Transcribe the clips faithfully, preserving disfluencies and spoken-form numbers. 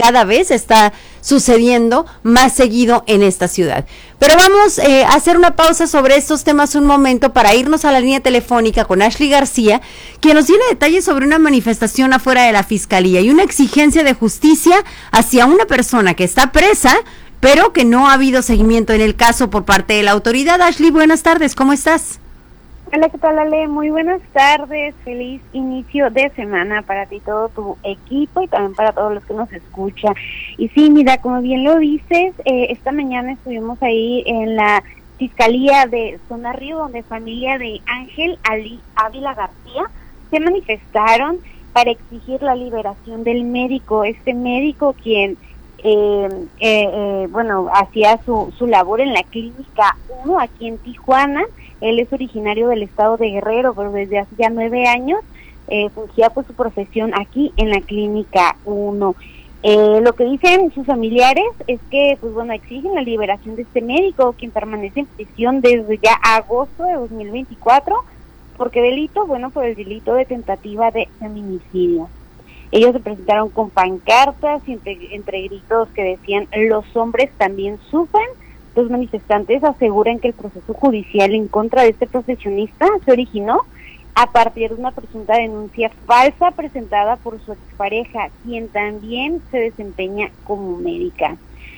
cada vez está sucediendo más seguido en esta ciudad. Pero vamos eh, a hacer una pausa sobre estos temas un momento para irnos a la línea telefónica con Ashley García, quien nos tiene detalles sobre una manifestación afuera de la Fiscalía y una exigencia de justicia hacia una persona que está presa, pero que no ha habido seguimiento en el caso por parte de la autoridad. Ashley, buenas tardes, ¿cómo estás? Hola, ¿qué tal, Ale? Muy buenas tardes, feliz inicio de semana para ti y todo tu equipo y también para todos los que nos escuchan. Y sí, mira, como bien lo dices, eh, esta mañana estuvimos ahí en la Fiscalía de Zona Río, donde familia de Ángel Ali Ávila García se manifestaron para exigir la liberación del médico, este médico quien, eh, eh, eh, bueno, hacía su, su labor en la Clínica uno aquí en Tijuana. Él es originario del estado de Guerrero, pero desde hace ya nueve años eh, fungía pues su profesión aquí en la Clínica uno. Eh, lo que dicen sus familiares es que, pues bueno, exigen la liberación de este médico, quien permanece en prisión desde ya agosto de dos mil veinticuatro, porque delito, bueno, por el delito de tentativa de feminicidio. Ellos se presentaron con pancartas y entre, entre gritos que decían, los hombres también sufren. Los manifestantes aseguran que el proceso judicial en contra de este profesionista se originó a partir de una presunta denuncia falsa presentada por su expareja, quien también se desempeña como médica.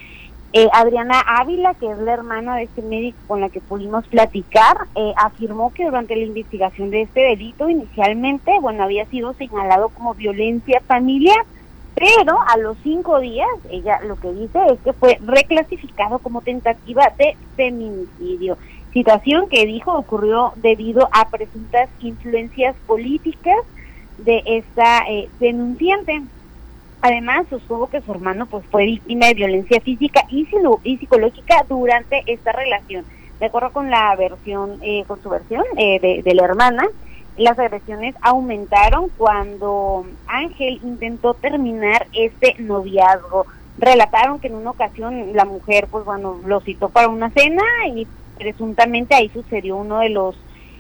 Eh, Adriana Ávila, que es la hermana de este médico con la que pudimos platicar, eh, afirmó que durante la investigación de este delito inicialmente, bueno, había sido señalado como violencia familiar, pero a los cinco días, ella lo que dice es que fue reclasificado como tentativa de feminicidio, situación que dijo ocurrió debido a presuntas influencias políticas de esta eh, denunciante. Además, sostuvo que su hermano pues fue víctima de violencia física y, y psicológica durante esta relación. De acuerdo con la versión, eh, con su versión eh, de, de la hermana, las agresiones aumentaron cuando Ángel intentó terminar este noviazgo. Relataron que en una ocasión la mujer, pues bueno, lo citó para una cena y presuntamente ahí sucedió uno de los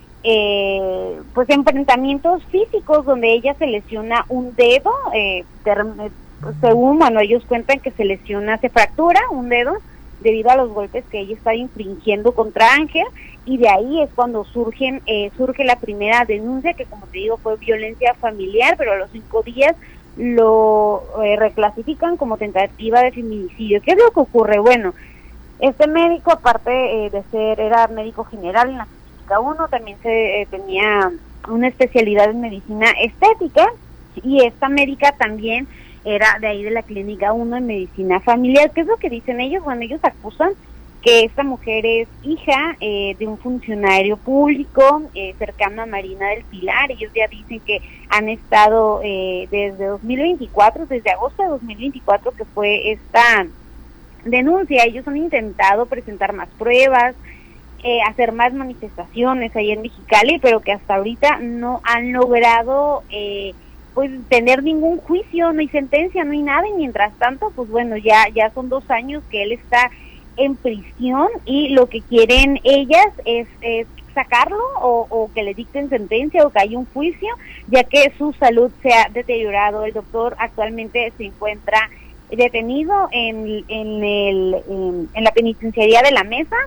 eh, pues enfrentamientos físicos donde ella se lesiona un dedo, eh, ter, según, bueno, ellos cuentan que se lesiona, se fractura un dedo debido a los golpes que ella está infringiendo contra Ángel, y de ahí es cuando surgen eh, surge la primera denuncia, que como te digo fue violencia familiar, pero a los cinco días lo eh, reclasifican como tentativa de feminicidio. ¿Qué es lo que ocurre? Bueno, este médico, aparte eh, de ser, era médico general en la Clínica uno, también se eh, tenía una especialidad en medicina estética, y esta médica también era de ahí de la Clínica uno en medicina familiar. ¿Qué es lo que dicen ellos? Bueno, ellos acusan que esta mujer es hija eh, de un funcionario público eh, cercano a Marina del Pilar. Ellos ya dicen que han estado eh, desde dos mil veinticuatro, desde agosto de dos mil veinticuatro que fue esta denuncia. Ellos han intentado presentar más pruebas, eh, hacer más manifestaciones ahí en Mexicali, pero que hasta ahorita no han logrado eh, pues tener ningún juicio, no hay sentencia, no hay nada, y mientras tanto, pues bueno, ya ya son dos años que él está en prisión, y lo que quieren ellas es, es sacarlo o, o que le dicten sentencia o que haya un juicio, ya que su salud se ha deteriorado. El doctor actualmente se encuentra detenido en, en, el, en, en la penitenciaría de La Mesa,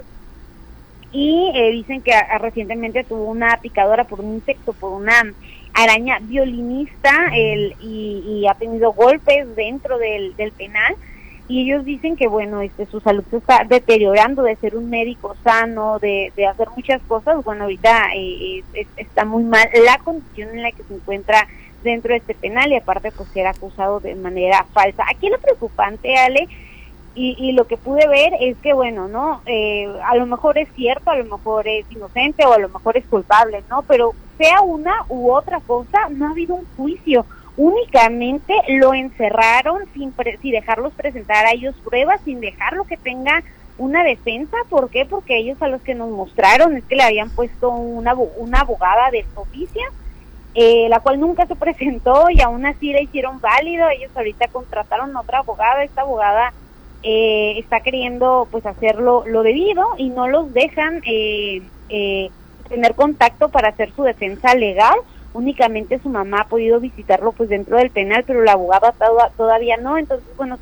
y eh, dicen que a, recientemente tuvo una picadora por un insecto, por una araña violinista, el, y, y ha tenido golpes dentro del, del penal. Y ellos dicen que, bueno, este su salud se está deteriorando, de ser un médico sano, de, de hacer muchas cosas. Bueno, ahorita eh, es, está muy mal la condición en la que se encuentra dentro de este penal, y aparte pues ser acusado de manera falsa. Aquí lo preocupante, Ale, y, y lo que pude ver es que, bueno, no, eh, a lo mejor es cierto, a lo mejor es inocente o a lo mejor es culpable, ¿no? Pero sea una u otra cosa, no ha habido un juicio. Únicamente lo encerraron sin, pre sin dejarlos presentar a ellos pruebas, sin dejarlo que tenga una defensa. ¿Por qué? Porque ellos a los que nos mostraron es que le habían puesto una, una abogada de oficio, eh, la cual nunca se presentó, y aún así la hicieron válido. Ellos ahorita contrataron a otra abogada. Esta abogada eh, está queriendo pues hacerlo lo debido, y no los dejan eh, eh, tener contacto para hacer su defensa legal. Únicamente su mamá ha podido visitarlo pues dentro del penal, pero la abogada todavía no. Entonces, bueno,